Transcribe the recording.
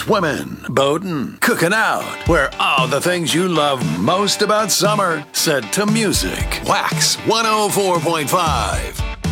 swimming, boating, cooking out, where all the things you love most about summer set to music. Wax 104.5.